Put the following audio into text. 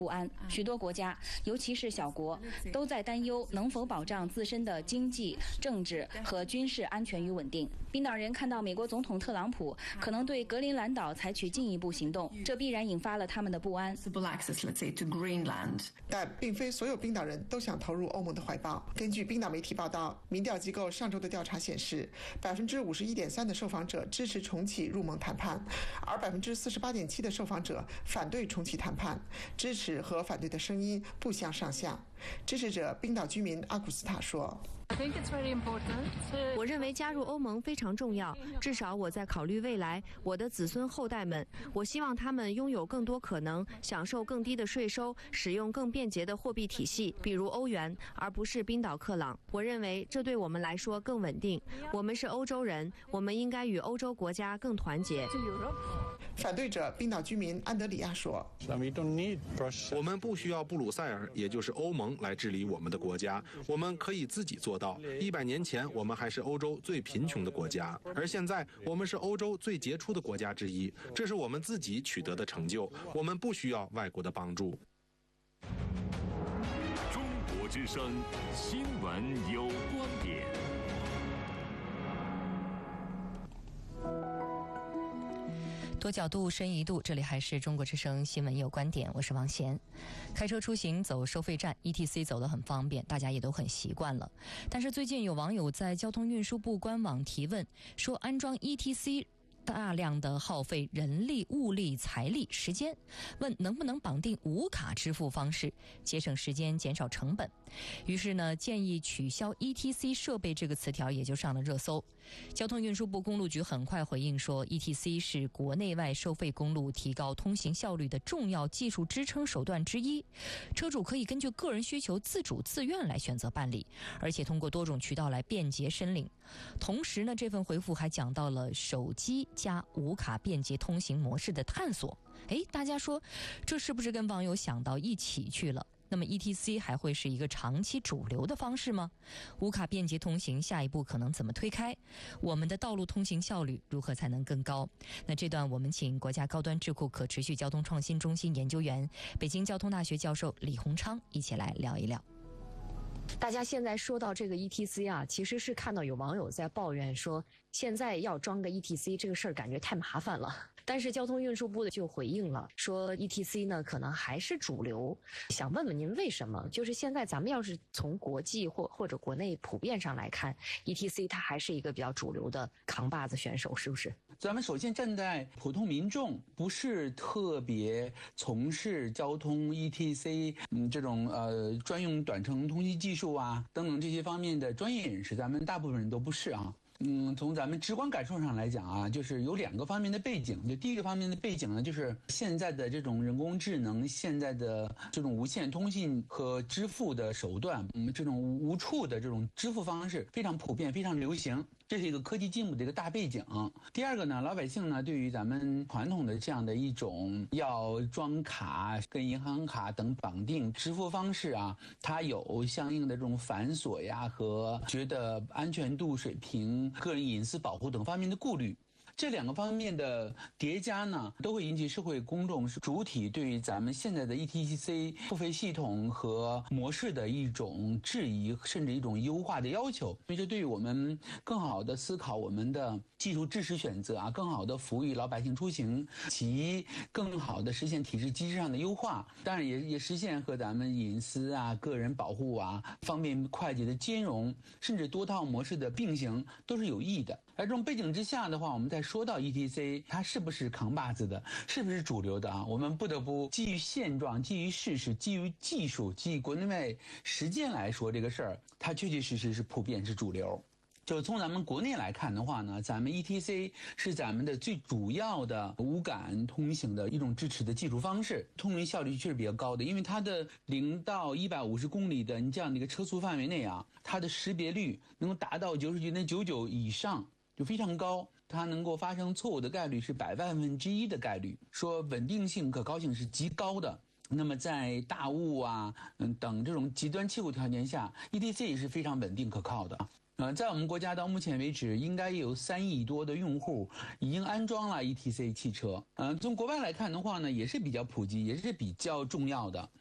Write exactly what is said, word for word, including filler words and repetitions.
不安，许多国家，尤其是小国，都在担忧能否保障自身的经济、政治和军事安全与稳定。冰岛人看到美国总统特朗普可能对格陵兰岛采取进一步行动，这必然引发了他们的不安。 但并非所有冰岛人都想投入欧盟的怀抱。根据冰岛媒体报道，民调机构上周的调查显示，百分之五十一点三的受访者支持重启入盟谈判，而百分之四十八点七的受访者反对重启谈判，支持和反对的声音不相上下。支持者冰岛居民阿古斯塔说， 我认为加入欧盟非常重要，至少我在考虑未来我的子孙后代们，我希望他们拥有更多可能，享受更低的税收，使用更便捷的货币体系，比如欧元，而不是冰岛克朗。我认为这对我们来说更稳定。我们是欧洲人，我们应该与欧洲国家更团结。 反对者冰岛居民安德里亚说， 我们不需要布鲁塞尔，也就是欧盟来治理我们的国家，我们可以自己做到。一百年前我们还是欧洲最贫穷的国家，而现在我们是欧洲最杰出的国家之一，这是我们自己取得的成就，我们不需要外国的帮助。 中国之声新闻有观点。 多角度深一度，这里还是中国之声新闻有观点，我是王贤。开车出行走收费站 E T C 走得很方便，大家也都很习惯了。但是最近有网友在交通运输部官网提问，说安装 E T C大量的耗费人力、物力、财力、时间，问能不能绑定无卡支付方式，节省时间、减少成本。于是呢，建议取消 E T C 设备这个词条也就上了热搜。交通运输部公路局很快回应说 ，E T C 是国内外收费公路提高通行效率的重要技术支撑手段之一，车主可以根据个人需求自主自愿来选择办理，而且通过多种渠道来便捷申领。同时呢，这份回复还讲到了手机加无卡便捷通行模式的探索。诶，大家说这是不是跟网友想到一起去了？那么 E T C 还会是一个长期主流的方式吗？无卡便捷通行下一步可能怎么推开？我们的道路通行效率如何才能更高？那这段我们请国家高端智库可持续交通创新中心研究员、北京交通大学教授李洪昌一起来聊一聊。 大家现在说到这个 E T C 啊，其实是看到有网友在抱怨说，现在要装个 E T C 这个事儿感觉太麻烦了。但是交通运输部的就回应了，说 E T C 呢可能还是主流。想问问您为什么？就是现在咱们要是从国际或或者国内普遍上来看 ，E T C 它还是一个比较主流的扛把子选手，是不是？ 咱们首先站在普通民众，不是特别从事交通 E T C 嗯这种呃专用短程通信技术啊等等这些方面的专业人士，咱们大部分人都不是啊。嗯，从咱们直观感受上来讲啊，就是有两个方面的背景。就第一个方面的背景呢，就是现在的这种人工智能，现在的这种无线通信和支付的手段，嗯，这种无触的这种支付方式非常普遍，非常流行。这是一个科技进步的一个大背景。第二个呢，老百姓呢对于咱们传统的这样的一种要装卡、跟银行卡等绑定支付方式啊，它有相应的这种繁琐呀和觉得安全度水平、个人隐私保护等方面的顾虑。这两个方面的叠加呢，都会引起社会公众主体对于咱们现在的 E T C 付费系统和模式的一种质疑，甚至一种优化的要求。所以这对于我们更好的思考我们的技术支持选择啊，更好的服务于老百姓出行，其更好的实现体制机制上的优化，当然也也实现和咱们隐私啊、个人保护啊、方便快捷的兼容，甚至多套模式的并行，都是有益的。而这种背景之下的话，我们再说到 E T C 它是不是扛把子的，是不是主流的啊？我们不得不基于现状、基于事实、基于技术、基于国内外实践来说，这个事儿它确确实实是普遍是主流。就从咱们国内来看的话呢，咱们 E T C 是咱们的最主要的无感通行的一种支持的技术方式，通行效率确实比较高的，因为它的零到一百五十公里的你这样的一个车速范围内啊，它的识别率能够达到九十九点九九以上，就非常高。它能够发生错误的概率是百万分之一的概率，说稳定性、可靠性是极高的。那么在大雾啊，嗯等这种极端气候条件下 ，E T C 也是非常稳定可靠的。 呃，在我们国家到目前为止，应该有三亿多的用户已经安装了 E T C 汽车。嗯、呃，从国外来看的话呢，也是比较普及，也是比较重要的。